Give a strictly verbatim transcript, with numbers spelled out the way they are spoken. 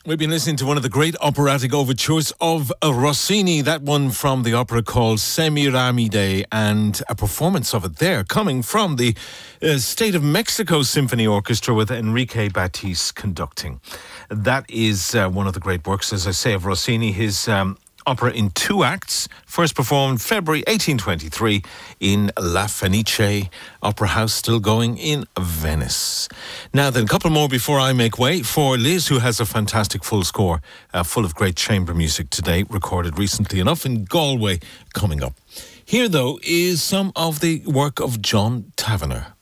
We've been listening to one of the great operatic overtures of uh, Rossini, that one from the opera called Semiramide, and a performance of it there coming from the uh, State of Mexico Symphony Orchestra with Enrique Batiste conducting. That is uh, one of the great works, as I say, of Rossini, his um, opera in two acts, first performed February eighteen twenty-three in La Fenice Opera House, still going in Venice. Now then, a couple more before I make way for Liz, who has a fantastic full score, uh, full of great chamber music today, recorded recently enough in Galway, coming up. Here, though, is some of the work of John Tavener.